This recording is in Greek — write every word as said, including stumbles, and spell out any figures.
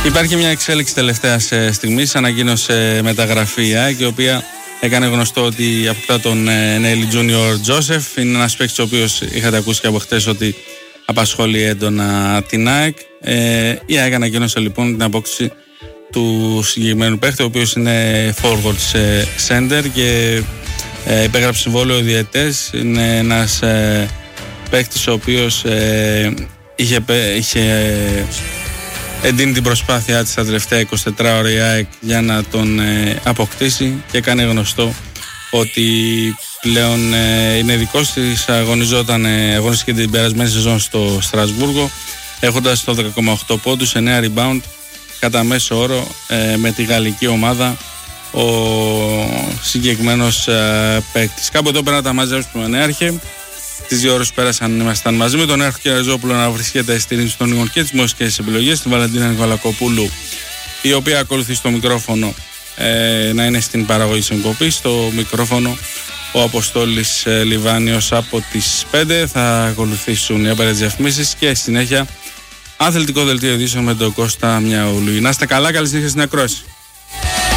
Υπάρχει μια εξέλιξη τελευταία στιγμή. Ανακοίνωσε μεταγραφή η ΑΕΚ, η οποία έκανε γνωστό ότι αποκτά τον Νέιλι Τζούνιορ Τζόσεφ. Είναι ένας παίκτης ο οποίος είχατε ακούσει και από χτες ότι απασχολεί έντονα την ΑΕΚ. Ε, η ΑΕΚ ανακοίνωσε λοιπόν την απόκτηση του συγκεκριμένου παίκτη, ο οποίος είναι forward center και ε, υπέγραψε συμβόλαιο διετές. Είναι ένας ε, παίκτης ο οποίος ε, είχε, είχε ε, εντείνει την προσπάθειά της τα τελευταία εικοσιτέσσερις ώρα η ΑΕΚ για να τον ε, αποκτήσει και έκανε γνωστό ότι πλέον ε, είναι δικός της. Αγωνιζόταν, ε, αγωνίστηκε την περασμένη σεζόν στο Στρασβούργο έχοντας δώδεκα κόμμα οκτώ πόντους, εννέα rebound κατά μέσο όρο ε, με τη γαλλική ομάδα ο συγκεκριμένος ε, παίκτης. Κάπου εδώ πέρα τα μαζέψουμε Νέαρχε. Τις δύο ώρες που πέρασαν ήμασταν μαζί με τον Νέαρχο Κεραζόπουλο να βρίσκεται στη ρύθμιση των λίγων και τις μουσικές επιλογές, την Βαλεντίνα Νικολακοπούλου, η οποία ακολουθεί στο μικρόφωνο ε, να είναι στην παραγωγή της εκπομπής. Στο μικρόφωνο ο Αποστόλης ε, Λιβάνιος από τις πέντε. Θα ακολουθήσουν οι απαραίτητες διαφημίσεις και συνέχεια αθλητικό δελτίο ειδήσεων με τον Κώστα Μιαούλου. Να είστε καλά, καλή συνέχεια στην ακρόαση.